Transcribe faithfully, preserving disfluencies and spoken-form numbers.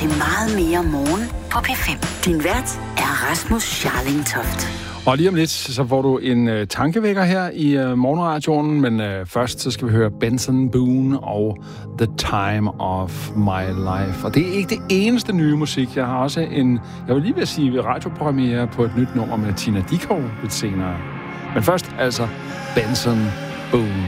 til meget mere morgen på P fem. Din vært er Rasmus Scharlingtoft. Og lige om lidt, så får du en uh, tankevækker her i uh, morgenradioen, men uh, først så skal vi høre Benson Boone og The Time of My Life. Og det er ikke det eneste nye musik. Jeg har også en, jeg vil lige vil sige, radiopremiere på et nyt nummer med Tina Dickow lidt senere. Men først altså Benson Boone.